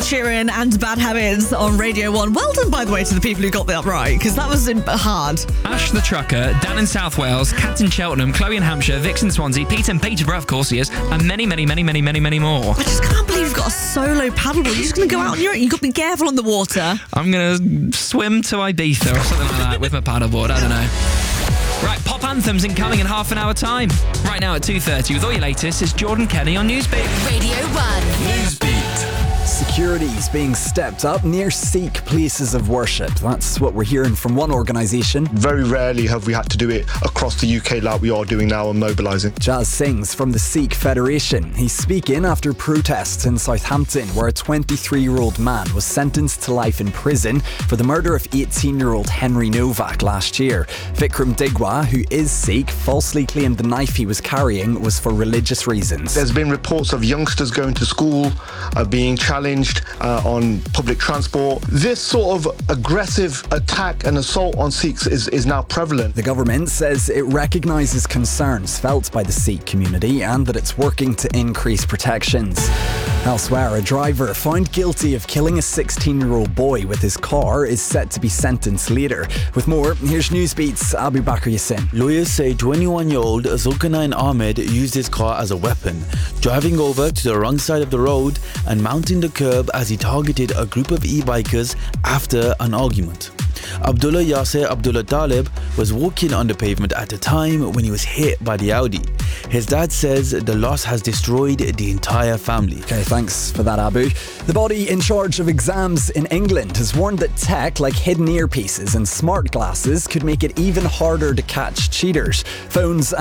Sheeran and Bad Habits on Radio 1. Well done, by the way, to the people who got that right, because that was hard. Ash the Trucker, Dan in South Wales, Kat in Cheltenham, Chloe in Hampshire, Vix in Swansea, Pete in Peterborough, of course he is, and many, many, many, many, many, many more. I just can't believe you've got a solo paddleboard. You're just going to go out on your own. You've got to be careful on the water. I'm going to swim to Ibiza or something like that with my paddleboard. I don't know. Right, pop anthems incoming in half an hour time. Right now at 2:30 with all your latest is Jordan Kenny on Newsbeat. Radio 1. Newsbeat. Security's being stepped up near Sikh places of worship. That's what we're hearing from one organisation. Very rarely have we had to do it across the UK like we are doing now and mobilising. Jazz Singh's from the Sikh Federation. He's speaking after protests in Southampton where a 23-year-old man was sentenced to life in prison for the murder of 18-year-old Henry Novak last year. Vikram Digwa, who is Sikh, falsely claimed the knife he was carrying was for religious reasons. There's been reports of youngsters going to school, being challenged on public transport. This sort of aggressive attack and assault on Sikhs is now prevalent. The government says it recognises concerns felt by the Sikh community and that it's working to increase protections. Elsewhere, a driver found guilty of killing a 16-year-old boy with his car is set to be sentenced later. With more, here's Newsbeat's Abu Bakr Yassin. Lawyers say 21-year-old Zulkarnain Ahmed used his car as a weapon, driving over to the wrong side of the road and mounting the curb as he targeted a group of e-bikers after an argument. Abdullah Yasser Abdullah Talib was walking on the pavement at the time when he was hit by the Audi. His dad says the loss has destroyed the entire family. Okay, thanks for that, Abu. The body in charge of exams in England has warned that tech like hidden earpieces and smart glasses could make it even harder to catch cheaters. Phones